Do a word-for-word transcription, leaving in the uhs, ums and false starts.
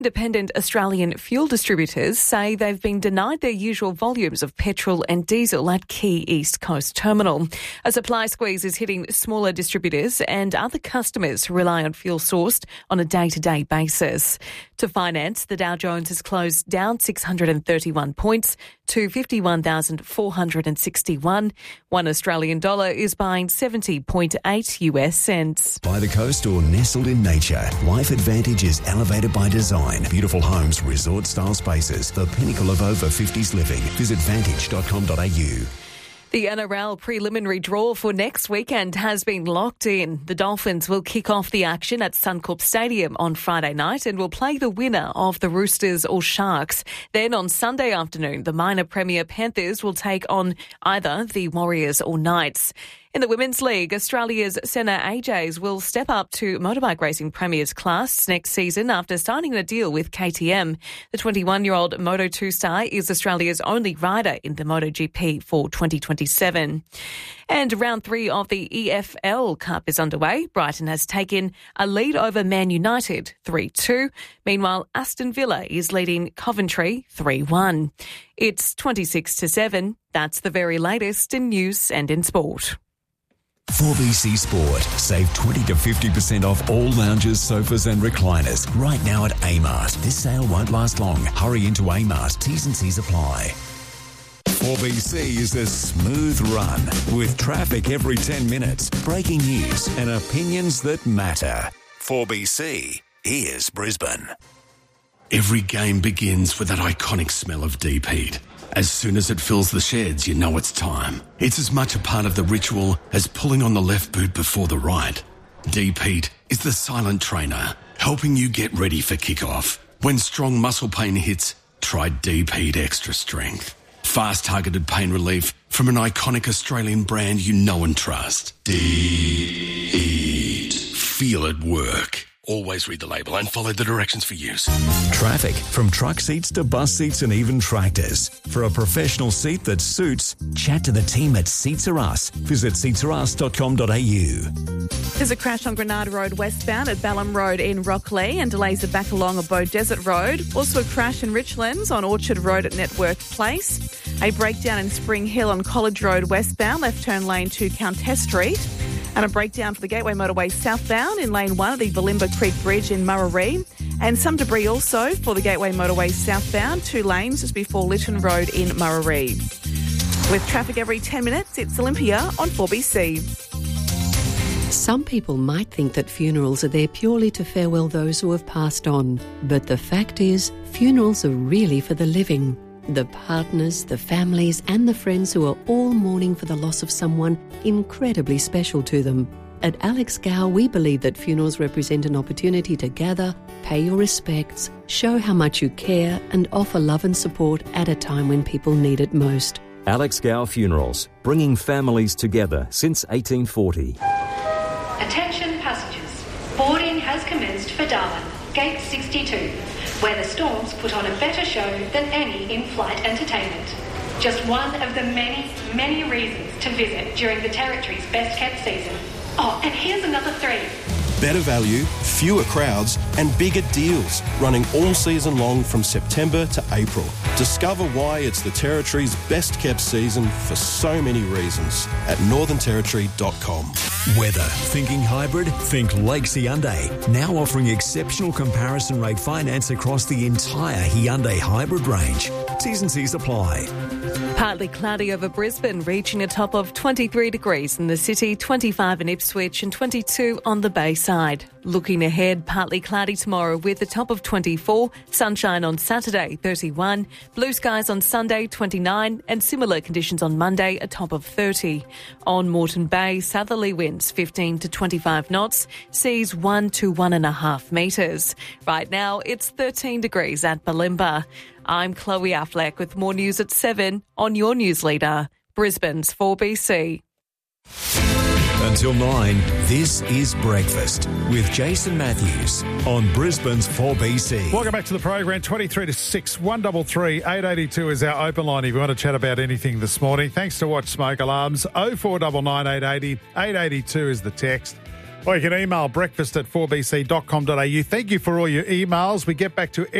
Independent Australian fuel distributors say they've been denied their usual volumes of petrol and diesel at Key East Coast Terminal. A supply squeeze is hitting smaller distributors and other customers who rely on fuel sourced on a day-to-day basis. To finance, the Dow Jones has closed down six hundred thirty-one points to fifty-one thousand four hundred sixty-one. One Australian dollar is buying seventy point eight U S cents. By the coast or nestled in nature, Life Advantage is elevated by design. Beautiful homes, resort-style spaces, the pinnacle of over fifties living. Visit vantage dot com dot a u. The N R L preliminary draw for next weekend has been locked in. The Dolphins will kick off the action at Suncorp Stadium on Friday night and will play the winner of the Roosters or Sharks. Then on Sunday afternoon, the minor Premier Panthers will take on either the Warriors or Knights. In the Women's League, Australia's Senna A Js will step up to motorbike racing premiers class next season after signing a deal with K T M. The twenty-one-year-old Moto two star is Australia's only rider in the MotoGP for twenty twenty-seven. And round three of the E F L Cup is underway. Brighton has taken a lead over Man United three two. Meanwhile, Aston Villa is leading Coventry three one. It's twenty-six to seven. That's the very latest in news and in sport. four B C Sport. Save twenty to fifty percent off all lounges, sofas and recliners right now at A-Mart. This sale won't last long. Hurry into A-Mart. T's and C's apply. four B C is a smooth run with traffic every ten minutes, breaking news and opinions that matter. four B C, here's Brisbane. Every game begins with that iconic smell of deep heat. As soon as it fills the sheds, you know it's time. It's as much a part of the ritual as pulling on the left boot before the right. Deep Heat is the silent trainer, helping you get ready for kickoff. When strong muscle pain hits, try Deep Heat Extra Strength. Fast targeted pain relief from an iconic Australian brand you know and trust. Deep Heat. Feel it work. Always read the label and follow the directions for use. Traffic, from truck seats to bus seats and even tractors. For a professional seat that suits, chat to the team at Seats Are Us. Visit seats are us dot com dot a u. There's a crash on Granada Road westbound at Balham Road in Rockley and delays are back along a Bow Desert Road. Also a crash in Richlands on Orchard Road at Network Place. A breakdown in Spring Hill on College Road westbound, left turn lane to Countess Street. And a breakdown for the Gateway Motorway southbound in lane one of the Balimba Creek Bridge in Murarrie. And some debris also for the Gateway Motorway southbound, two lanes just before Lytton Road in Murarrie. With traffic every ten minutes, it's Olympia on four B C. Some people might think that funerals are there purely to farewell those who have passed on. But the fact is, funerals are really for the living. The partners, the families and the friends who are all mourning for the loss of someone incredibly special to them. At Alex Gow, we believe that funerals represent an opportunity to gather, pay your respects, show how much you care and offer love and support at a time when people need it most. Alex Gow Funerals, bringing families together since eighteen forty. Attention passengers, boarding has commenced for Darwin, Gate sixty-two, where the Storms put on a better show than any in-flight entertainment. Just one of the many, many reasons to visit during the Territory's best-kept season. Oh, and here's another three. Better value, fewer crowds and bigger deals running all season long from September to April. Discover why it's the Territory's best kept season for so many reasons at northern territory dot com. Weather. Thinking hybrid? Think Lakes Hyundai. Now offering exceptional comparison rate finance across the entire Hyundai hybrid range. T's and C's apply. Partly cloudy over Brisbane, reaching a top of twenty-three degrees in the city, twenty-five in Ipswich and twenty-two on the Bayside. Looking ahead, partly cloudy tomorrow with a top of twenty-four, sunshine on Saturday, thirty-one, blue skies on Sunday, twenty-nine, and similar conditions on Monday, a top of thirty. On Moreton Bay, southerly winds fifteen to twenty-five knots, seas one to one and a half metres. Right now, it's thirteen degrees at Balimba. I'm Chloe Affleck with more news at seven on your news leader, Brisbane's four B C. Until nine, this is Breakfast with Jason Matthews on Brisbane's four B C. Welcome back to the program. twenty-three to six, one three three, eight eight two is our open line if you want to chat about anything this morning. Thanks to Watch Smoke Alarms. oh four nine nine, eight eight zero, eight eight two is the text. Or you can email breakfast at four b c dot com dot a u. Thank you for all your emails. We get back to